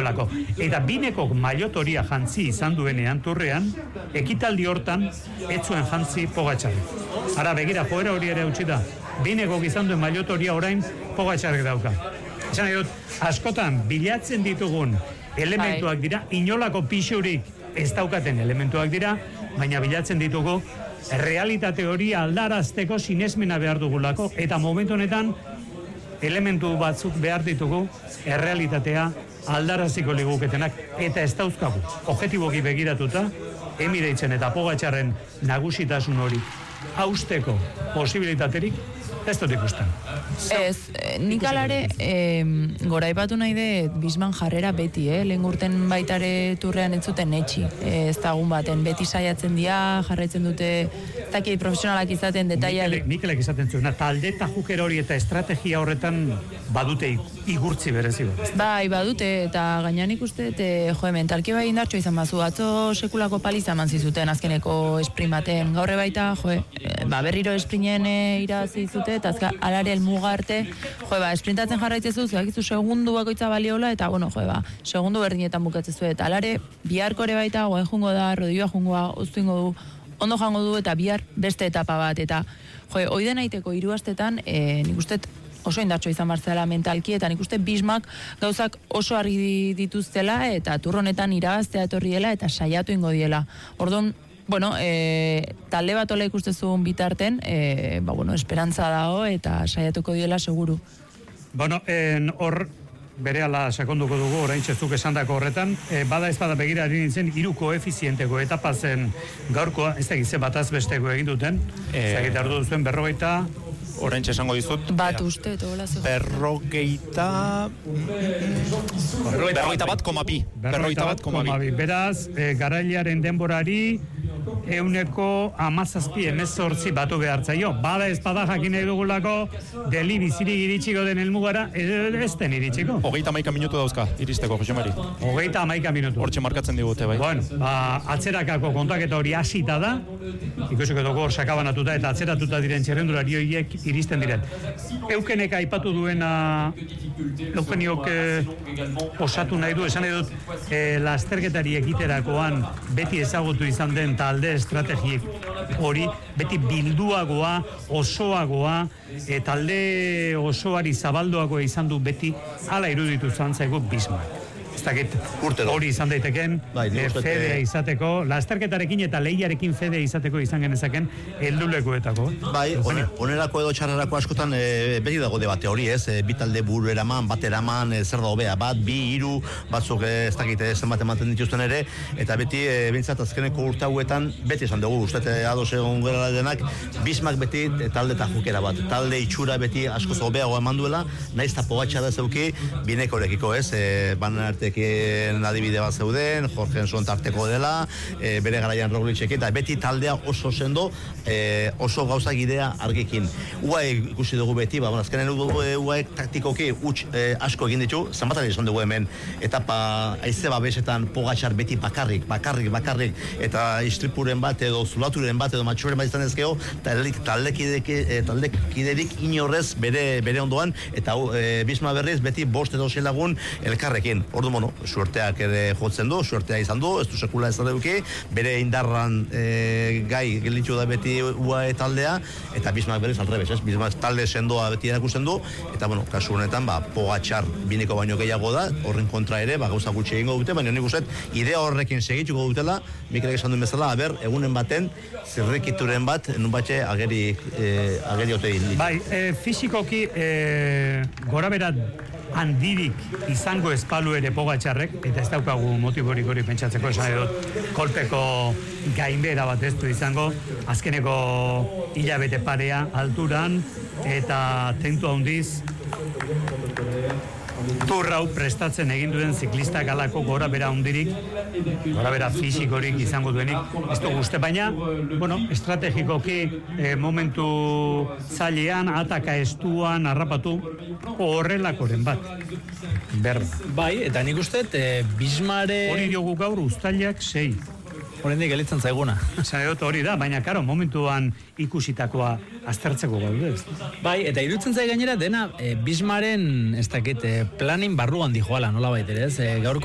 zuelako. Eta Binekok mailotoria jantzi izan duenean turrean, ekitaldi hortan, ez zuen jantzi Pogačarrek. Ara, begira, joera hori ere utzi da. Binekok izan duen mailotoria orain Pogačarrek dauka. Esan nahi dut, askotan bilatzen ditugun elementuak dira, inolako pixurik ez daukaten elementuak dira, baina bilatzen ditugu realitate hori aldarazteko sinesmena behar dugulako, eta momentu honetan elementu batzuk behar ditugu errealitatea aldaraziko liguketenak, eta ez dauzkagu. Objektiboki begiratuta, Emiratesen eta Pogačarren nagusitasun hori hausteko posibilitaterik ez dut ikusten. Ez, nik alare goraipatu nahi de Bisman jarrera beti, lehen urten baitare turrean ez zuten etxi. Ez dagun baten, beti saiatzen dira, jarraitzen dute, ez dakit profesionalak izaten detaiak. Mikelek izaten zuena, talde eta juker hori eta estrategia horretan badute igurtzi berezi. Bai, badute, eta gainan ikuste, mentalki bai indartxo izan bazu, atzo sekulako paliza eman zizuten azkeneko esprimaten, gaurre baita, berriro esprinen irazi zute, eta alare elmuga arte, esprintatzen jarraitzezu, zakizu segundu bakoitza baliola, eta segundu berdinetan bukatzezu, eta alare biharko ere baita, goen jungo da, rodioa jungoa, oztuingo du, ondo jango du, eta bihar beste etapa bat, eta oiden aiteko 3 astetan, nik uste oso indartxo izan barzela mentalki, eta nik uste Bismak gauzak oso argi dituztela, eta turronetan irabaztea etorriela, eta saiatu ingo diela. Orduan, talde bat ola ikustezun bitarten, esperantza dago eta saiatuko diela seguru. Hor berehala sakonduko dugu, orain txezuk esandako horretan, bada ez bada begira ari nintzen, 3 koefizienteko etapazen gaurkoa, ez da gizze bataz besteko egin duten, zagit ardu duzuen 40, orain txesango dizut. Bat uste, tola zego. 41,2. Beraz, garailearen denborari, 17 batu behartzaio. Bada ez bada jakin nahi dugulako, deli bizirik iritsiko den helmugara, ez den iritsiko. 31 minutu dauzka, iristeko, Jose Mari. 31 minutu. Hortxe markatzen digute, bai. Atzerakako kontaketa hori hasita da, ikusiko dugu hor sakabanatuta eta atzeratuta diren txerrendulari horiek iristen diren. Eukenek aipatu duena, Eukeniok osatu nahi du, esan nahi dut, lasterketari ekiterakoan beti ezagutu izan den talde estrategiek hori, beti bilduagoa, osoagoa, talde osoari zabaldoagoa izan du beti, hala iruditu zantzaigu Bismarck. Ez dakit, hori izan daiteken, fedea izateko, lasterketarekin eta lehiarekin fedea izateko izan genezaken heldulekuetako. Bai, onerako edo txarrerako askotan beti dago debate hori, ez? Bi talde buru eraman, bat eraman, zer da hobea, bat, 2, 3, batzuk ez dakit zenbat ematen dituzten ere, eta beti bintzat azkeneko urte hauetan, beti esan dugu, uste ados egon gara denak, Bismarck beti talde eta jukera bat, talde itxura beti askoz hobeago eman duela, nahiz eta Pogačar zeuki, Binekorekiko, ez? Banertekin adibide bat zeuden, Jorge Enson tarteko dela, bere garaian Roglicek, eta beti taldea oso sendo, oso gauza gidea argikin. Uae ikusi dugu beti, azkenen uae taktikoki asko egin ditu, zanbatan izan dugu hemen, etapa aize babesetan Pogačar beti bakarrik, eta istripuren bat edo zulaturen bat edo matxuren bat izan ezkeo, taldekiderik inorrez bere ondoan, eta Bismarck berriz beti 5 edo 6 lagun elkarrekin. Ordu, suerteak ere jotzen du, suertea izan du, ez du sekula ez da duki, bere indarran gai gelitzu da beti UAE taldea, eta Bismarck berriz alrebez, ez? Bismarck talde sendoa beti erakusten du, eta kasu honetan, Pogačar Bineko baino gehiago da, horren kontra ere, gauza gutxi egingo dute, baina nik uste, idea horrekin segituko dutela, Mikelek esan duen bezala, egunen baten, zirrikituren bat, nun batxe ageri ote egin. Bai, fizikoki gora berat handirik izango espalu ere Pogačarrek, eta ez daukagu motiborik hori pentsatzeko, esan edot, kolpeko gainbera bat ez du izango, azkeneko hilabete parea alturan, eta tentu handiz, turrau prestatzen egin duen ziklistak alako gora bera hundirik, gora bera fisikorik izango duenik, ez dugu uste, baina, estrategikoki momentu zailean, ataka estuan, harrapatu, horrelakoren bat. Bai, eta nik uste, Bismarck... Hori diogu gaur uztailak 6. Horendik gelitzen zaiguna. Zareot hori da, baina karo, momentuan ikusitakoa aztertzeko gaude. Bai, eta iruditzen zai gainera dena Bismarcken ez dakit planin barruan dijoala, nola baitere, ez? Gaur